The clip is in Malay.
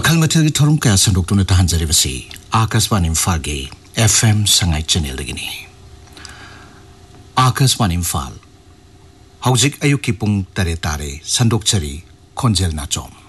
Makal materi thorum kaya sandok tuna tahan jari basi Akashvani Imphal FM Sangai channel lagini. Akashvani Imphal Haujik ayuki pung tare sandok chari khonjel na chom.